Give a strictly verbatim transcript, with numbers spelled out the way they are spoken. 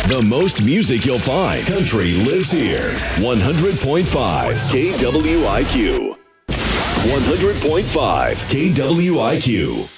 The most music you'll find. Country lives here. one hundred point five K W I Q. one hundred point five K W I Q.